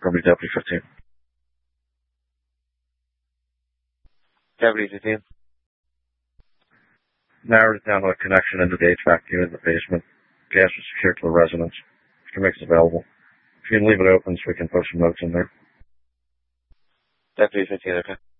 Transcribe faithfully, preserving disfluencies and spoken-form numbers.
Probably Deputy fifteen. Deputy fifteen. Narrowed it down to a connection into the H V A C unit in the basement. Gas was secured to the residence. If you can make it available. If you can leave it open so we can post some notes in there. Deputy fifteen, okay.